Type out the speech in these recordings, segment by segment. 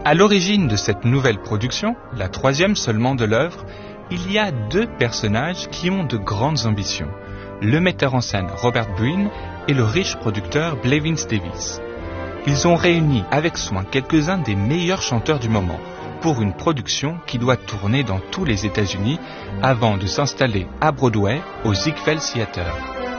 À l'origine de cette nouvelle production, la troisième seulement de l'œuvre, il y a deux personnages qui ont de grandes ambitions, le metteur en scène Robert Breen et le riche producteur Blevins Davis. Ils ont réuni avec soin quelques-uns des meilleurs chanteurs du moment pour une production qui doit tourner dans tous les États-Unis avant de s'installer à Broadway au Ziegfeld Theatre.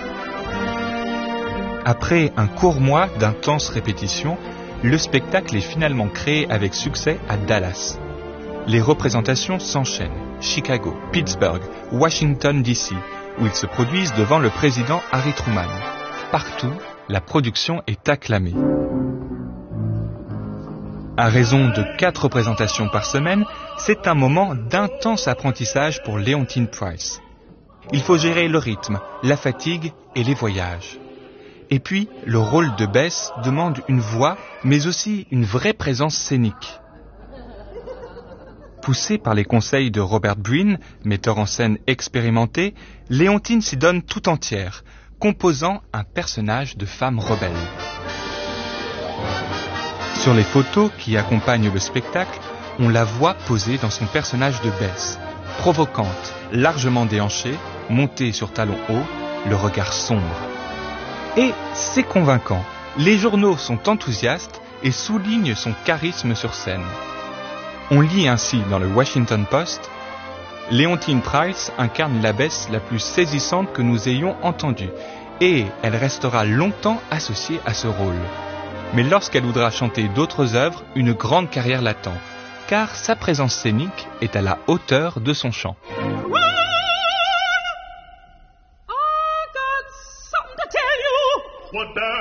Après un court mois d'intenses répétitions, le spectacle est finalement créé avec succès à Dallas. Les représentations s'enchaînent, Chicago, Pittsburgh, Washington DC, où ils se produisent devant le président Harry Truman. Partout, la production est acclamée. À raison de 4 représentations par semaine, c'est un moment d'intense apprentissage pour Leontyne Price. Il faut gérer le rythme, la fatigue et les voyages. Et puis, le rôle de Bess demande une voix, mais aussi une vraie présence scénique. Poussée par les conseils de Robert Breen, metteur en scène expérimenté, Leontyne s'y donne tout entière, composant un personnage de femme rebelle. Sur les photos qui accompagnent le spectacle, on la voit posée dans son personnage de Bess, provocante, largement déhanchée, montée sur talons hauts, le regard sombre. Et c'est convaincant. Les journaux sont enthousiastes et soulignent son charisme sur scène. On lit ainsi dans le Washington Post « Leontyne Price incarne la Bess la plus saisissante que nous ayons entendue et elle restera longtemps associée à ce rôle. Mais lorsqu'elle voudra chanter d'autres œuvres, une grande carrière l'attend, car sa présence scénique est à la hauteur de son chant. » What